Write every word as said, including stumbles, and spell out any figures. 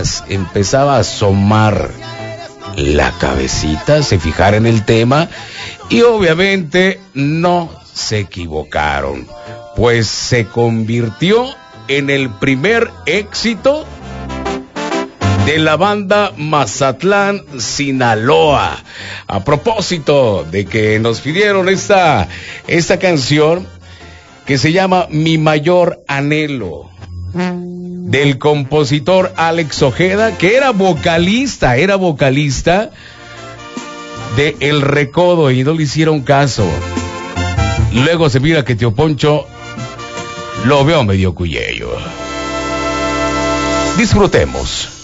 empezaba a asomar la cabecita, se fijaron en el tema y obviamente no se equivocaron, pues se convirtió en el primer éxito de la banda Mazatlán, Sinaloa. A propósito de que nos pidieron esta, esta canción que se llama Mi Mayor Anhelo, del compositor Alex Ojeda, que era vocalista, era vocalista de El Recodo y no le hicieron caso. Luego se mira que Tío Poncho lo veo medio cuyello. Disfrutemos.